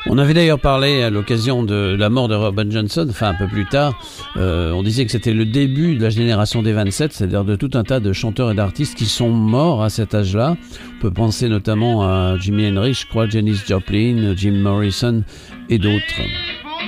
On avait d'ailleurs parlé à l'occasion de la mort de Robert Johnson, enfin un peu plus tard, on disait que c'était le début de la génération des 27, c'est-à-dire de tout un tas de chanteurs et d'artistes qui sont morts à cet âge-là. On peut penser notamment à Jimi Hendrix, je crois, Janis Joplin, Jim Morrison et d'autres.